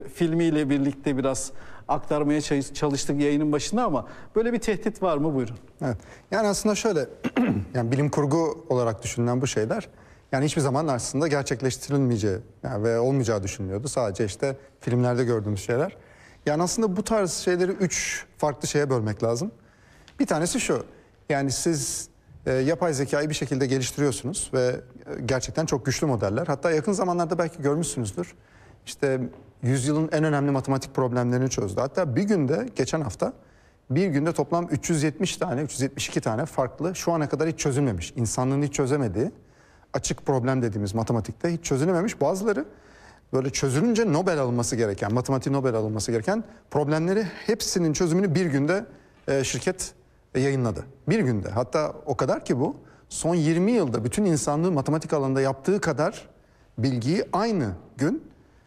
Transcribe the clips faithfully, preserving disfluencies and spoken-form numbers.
filmiyle birlikte biraz aktarmaya çalıştık yayının başında ama böyle bir tehdit var mı? Buyurun. Evet. Yani aslında şöyle, yani bilim kurgu olarak düşünülen bu şeyler yani hiçbir zaman aslında gerçekleştirilmeyeceği yani ve olmayacağı düşünülüyordu. Sadece işte filmlerde gördüğümüz şeyler. Yani aslında bu tarz şeyleri üç farklı şeye bölmek lazım. Bir tanesi şu, yani siz e, yapay zekayı bir şekilde geliştiriyorsunuz ve e, gerçekten çok güçlü modeller. Hatta yakın zamanlarda belki görmüşsünüzdür. İşte yüzyılın en önemli matematik problemlerini çözdü. Hatta bir günde, geçen hafta bir günde toplam üç yüz yetmiş tane, üç yüz yetmiş iki tane farklı, şu ana kadar hiç çözülmemiş, insanlığın hiç çözemediği açık problem dediğimiz matematikte hiç çözülememiş, bazıları böyle çözülünce Nobel alınması gereken, matematik Nobel alınması gereken problemleri hepsinin çözümünü bir günde e, şirket yayınladı. Bir günde. Hatta o kadar ki bu son yirmi yılda bütün insanlığın matematik alanında yaptığı kadar bilgiyi aynı gün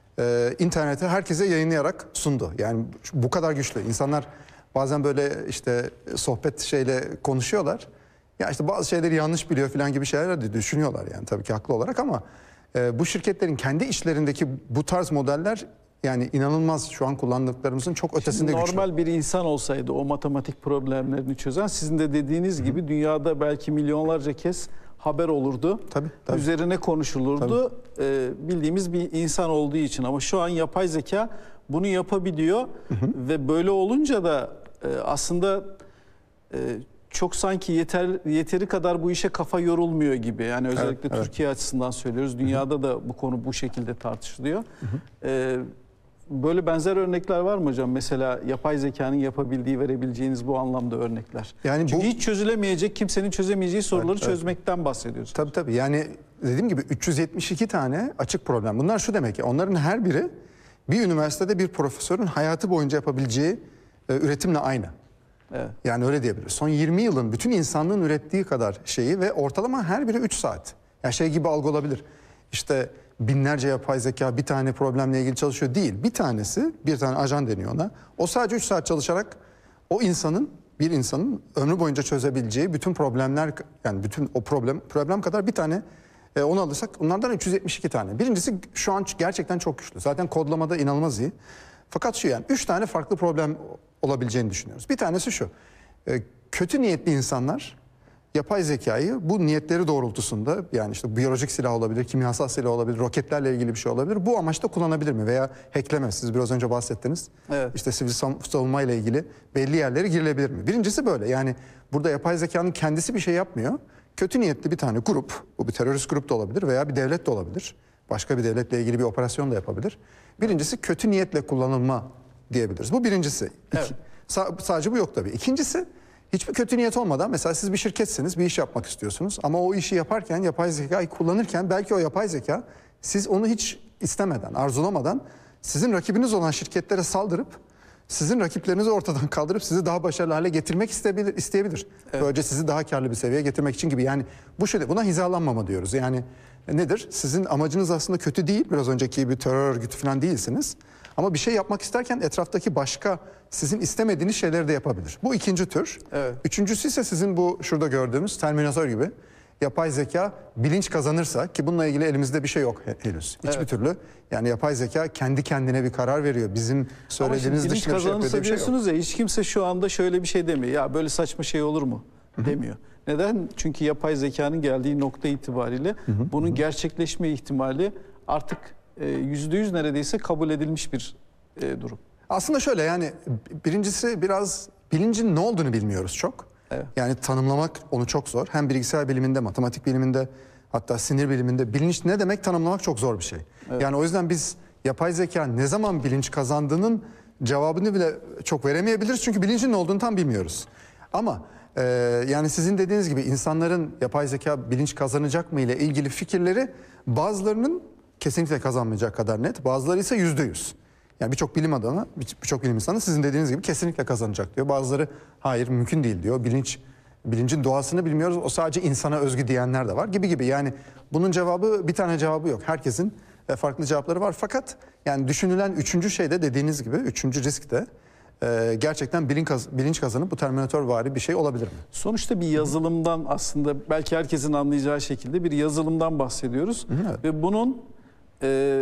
e, internete herkese yayınlayarak sundu. Yani bu kadar güçlü. İnsanlar bazen böyle işte sohbet şeyle konuşuyorlar. Ya işte bazı şeyleri yanlış biliyor falan gibi şeyler de düşünüyorlar yani tabii ki haklı olarak ama e, bu şirketlerin kendi işlerindeki bu tarz modeller yani inanılmaz, şu an kullandıklarımızın çok ötesinde Şimdi güçlü. normal bir insan olsaydı o matematik problemlerini çözen, sizin de dediğiniz Hı-hı. gibi dünyada belki milyonlarca kez haber olurdu. Tabii, tabii. Üzerine konuşulurdu. Ee, bildiğimiz bir insan olduğu için, ama şu an yapay zeka bunu yapabiliyor. Hı-hı. Ve böyle olunca da e, aslında e, çok sanki yeter yeteri kadar bu işe kafa yorulmuyor gibi. Yani özellikle evet, Türkiye evet. açısından söylüyoruz. Dünyada Hı-hı. da bu konu bu şekilde tartışılıyor. Ee, böyle benzer örnekler var mı hocam? Mesela yapay zekanın yapabildiği, verebileceğiniz bu anlamda örnekler. Yani Çünkü bu... hiç çözülemeyecek, kimsenin çözemeyeceği soruları evet, çözmekten evet. bahsediyorsunuz. Tabii tabii. Yani dediğim gibi üç yüz yetmiş iki tane açık problem. Bunlar şu demek ki, onların her biri bir üniversitede bir profesörün hayatı boyunca yapabileceği e, üretimle aynı. Evet. Yani öyle diyebiliriz. Son yirmi yılın bütün insanlığın ürettiği kadar şeyi ve ortalama her biri üç saat. Yani şey gibi algı olabilir. İşte binlerce yapay zeka bir tane problemle ilgili çalışıyor değil. Bir tanesi, bir tane ajan deniyor ona. O sadece üç saat çalışarak o insanın, bir insanın ömrü boyunca çözebileceği bütün problemler, yani bütün o problem problem kadar bir tane e, onu alırsak onlardan üç yüz yetmiş iki tane. Birincisi şu an gerçekten çok güçlü. Zaten kodlamada inanılmaz iyi. Fakat şu, yani üç tane farklı problem olabileceğini düşünüyoruz. Bir tanesi şu. E, kötü niyetli insanlar yapay zekayı bu niyetleri doğrultusunda, yani işte biyolojik silah olabilir, kimyasal silah olabilir, roketlerle ilgili bir şey olabilir, bu amaçta kullanabilir mi? Veya hackleme, siz biraz önce bahsettiniz. Evet. İşte sivil savunma ile ilgili belli yerlere girilebilir mi? Birincisi böyle. Yani burada yapay zekanın kendisi bir şey yapmıyor. Kötü niyetli bir tane grup, bu bir terörist grup da olabilir veya bir devlet de olabilir. Başka bir devletle ilgili bir operasyon da yapabilir. Birincisi kötü niyetle kullanılma diyebiliriz. Bu birincisi. Evet. İki, sadece bu yok tabii. İkincisi, hiçbir kötü niyet olmadan, mesela siz bir şirketsiniz, bir iş yapmak istiyorsunuz ama o işi yaparken, yapay zekayı kullanırken belki o yapay zeka siz onu hiç istemeden, arzulamadan sizin rakibiniz olan şirketlere saldırıp sizin rakiplerinizi ortadan kaldırıp sizi daha başarılı hale getirmek isteyebilir. isteyebilir. Evet. Böylece sizi daha karlı bir seviyeye getirmek için gibi. Yani bu şöyle, buna hizalanmama diyoruz. Yani nedir? Sizin amacınız aslında kötü değil. Biraz önceki bir terör örgütü falan değilsiniz. Ama bir şey yapmak isterken etraftaki başka sizin istemediğiniz şeyleri de yapabilir. Bu ikinci tür. Evet. Üçüncüsü ise sizin bu şurada gördüğümüz Terminator gibi yapay zeka bilinç kazanırsa, ki bununla ilgili elimizde bir şey yok henüz. Hiçbir evet. türlü. Yani yapay zeka kendi kendine bir karar veriyor. Bizim söylediğiniz dışında bir şey yapıyor diye bir şey yok. Diyorsunuz ya, hiç kimse şu anda şöyle bir şey demiyor. Ya böyle saçma şey olur mu? Hı-hı. demiyor. Neden? Çünkü yapay zekanın geldiği nokta itibariyle Hı-hı. bunun Hı-hı. gerçekleşme ihtimali artık yüzde yüz neredeyse kabul edilmiş bir e, durum. Aslında şöyle, yani birincisi biraz bilincin ne olduğunu bilmiyoruz çok. Evet. Yani tanımlamak onu çok zor. Hem bilgisayar biliminde, matematik biliminde, hatta sinir biliminde bilinç ne demek tanımlamak çok zor bir şey. Evet. Yani o yüzden biz yapay zeka ne zaman bilinç kazandığının cevabını bile çok veremeyebiliriz. Çünkü bilincin ne olduğunu tam bilmiyoruz. Ama e, yani sizin dediğiniz gibi insanların yapay zeka bilinç kazanacak mı ile ilgili fikirleri, bazılarının kesinlikle kazanmayacak kadar net, bazıları ise yüzde yüz. Yani birçok bilim adamı, birçok bilim insanı sizin dediğiniz gibi kesinlikle kazanacak diyor. Bazıları hayır, mümkün değil diyor. Bilinç, bilincin doğasını bilmiyoruz. O sadece insana özgü diyenler de var gibi gibi. Yani bunun cevabı, bir tane cevabı yok. Herkesin farklı cevapları var. Fakat yani düşünülen üçüncü şey de dediğiniz gibi, üçüncü risk de e, gerçekten bilinç, bilinç kazanıp bu Terminator-vari bir şey olabilir mi? Sonuçta bir yazılımdan, aslında belki herkesin anlayacağı şekilde bir yazılımdan bahsediyoruz. Hı, evet. Ve bunun e,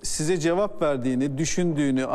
size cevap verdiğini, düşündüğünü,